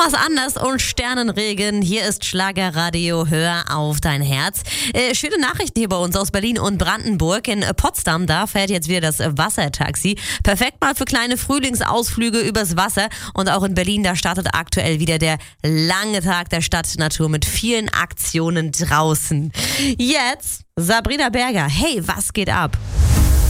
Thomas Anders und Sternenregen. Hier ist Schlagerradio. Hör auf dein Herz. Schöne Nachrichten hier bei uns aus Berlin und Brandenburg. In Potsdam, da fährt jetzt wieder das Wassertaxi. Perfekt mal für kleine Frühlingsausflüge übers Wasser. Und auch in Berlin, da startet aktuell wieder der lange Tag der Stadtnatur mit vielen Aktionen draußen. Jetzt Sabrina Berger. Hey, was geht ab?